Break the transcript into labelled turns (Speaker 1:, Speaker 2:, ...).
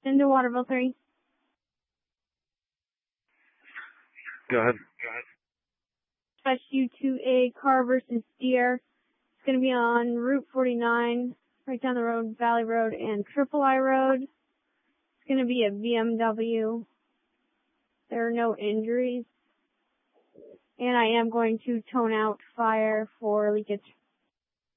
Speaker 1: Into Waterville 3.
Speaker 2: Go ahead.
Speaker 1: Dispatch you to a car versus deer. It's going to be on Route 49, right down the road, Valley Road and Triple I Road. It's going to be a BMW. There are no injuries. And I am going to tone out fire for leakage.